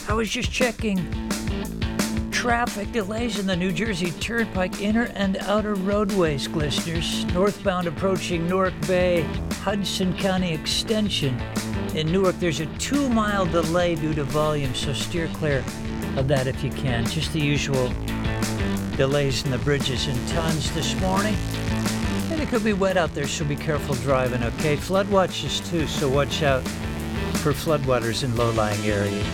I was just checking. Traffic delays in the New Jersey Turnpike inner and outer roadways, listeners. Northbound approaching Newark Bay, Hudson County Extension. In Newark, there's a 2-mile delay due to volume, so steer clear of that if you can. Just the usual delays in the bridges and tons this morning. And it could be wet out there, so be careful driving, okay? Flood watches too, so watch out for floodwaters in low-lying areas.